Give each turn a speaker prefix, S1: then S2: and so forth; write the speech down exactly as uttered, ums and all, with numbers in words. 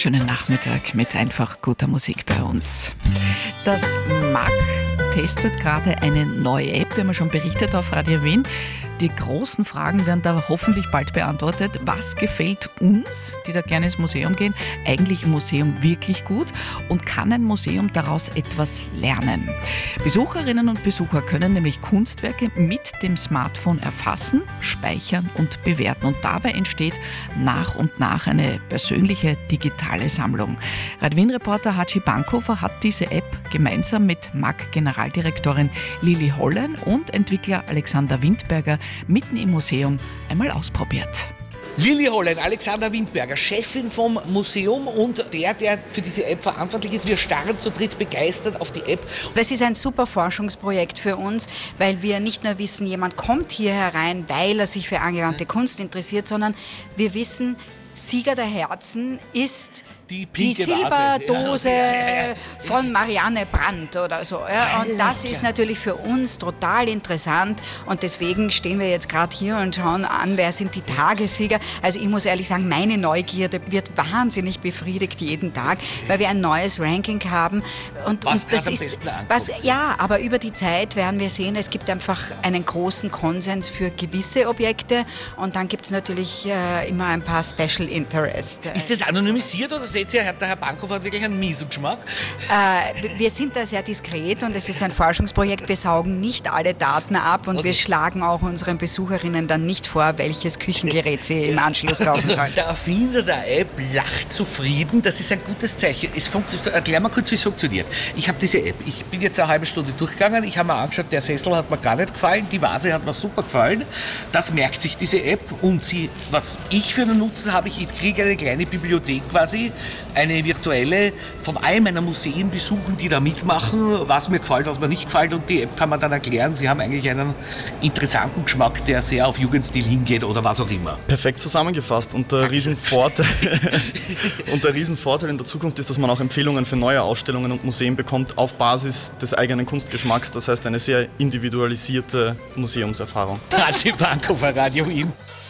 S1: Schönen Nachmittag mit einfach guter Musik bei uns. Das M A G testet gerade eine neue App, wie haben wir schon berichtet auf Radio Wien. Die großen Fragen werden da hoffentlich bald beantwortet. Was gefällt uns, die da gerne ins Museum gehen, eigentlich im Museum wirklich gut? Und kann ein Museum daraus etwas lernen? Besucherinnen und Besucher können nämlich Kunstwerke mit dem Smartphone erfassen, speichern und bewerten. Und dabei entsteht nach und nach eine persönliche digitale Sammlung. Radio Wien-Reporter Haji Bankhofer hat diese App gemeinsam mit M A G-Generaldirektorin Lili Hollen und Entwickler Alexander Windberger mitten im Museum einmal ausprobiert.
S2: Lili Hollen, Alexander Windberger, Chefin vom Museum und der, der für diese App verantwortlich ist. Wir starren zu dritt begeistert auf die App.
S3: Das ist ein super Forschungsprojekt für uns, weil wir nicht nur wissen, jemand kommt hier herein, weil er sich für angewandte Kunst interessiert, sondern wir wissen, Sieger der Herzen ist
S2: die,
S3: die Silberdose ja, ja, ja, ja. von Marianne Brandt oder so. Ja. Und das ist natürlich für uns total interessant und deswegen stehen wir jetzt gerade hier und schauen an, wer sind die Tagessieger. Also ich muss ehrlich sagen, meine Neugierde wird wahnsinnig befriedigt jeden Tag, weil wir ein neues Ranking haben. Und,
S2: was
S3: und das
S2: am
S3: ist
S2: besten
S3: was, ja, aber über die Zeit werden wir sehen, es gibt einfach einen großen Konsens für gewisse Objekte und dann gibt es natürlich äh, immer ein paar Special Interest.
S2: Ist das anonymisiert oder seht ihr, der Herr Bankhofer hat wirklich einen miesen Geschmack?
S3: Äh, wir sind da sehr diskret und es ist ein Forschungsprojekt. Wir saugen nicht alle Daten ab und okay. wir schlagen auch unseren Besucherinnen dann nicht vor, welches Küchengerät sie im Anschluss kaufen sollen.
S2: Der Erfinder der App lacht zufrieden, das ist ein gutes Zeichen. Es funktioniert, erklär mal kurz, wie es funktioniert. Ich habe diese App, ich bin jetzt eine halbe Stunde durchgegangen, ich habe mir angeschaut, der Sessel hat mir gar nicht gefallen, die Vase hat mir super gefallen. Das merkt sich diese App und sie, was ich für einen Nutzen habe, ich Ich kriege eine kleine Bibliothek quasi, eine virtuelle, von all meiner Museen besuchen, die da mitmachen, was mir gefällt, was mir nicht gefällt und die App kann man dann erklären. Sie haben eigentlich einen interessanten Geschmack, der sehr auf Jugendstil hingeht oder was auch immer.
S4: Perfekt zusammengefasst und der Riesenvorteil, und der Riesenvorteil in der Zukunft ist, dass man auch Empfehlungen für neue Ausstellungen und Museen bekommt auf Basis des eigenen Kunstgeschmacks, das heißt eine sehr individualisierte Museumserfahrung.
S2: Haji Bankhofer, Radio Wien.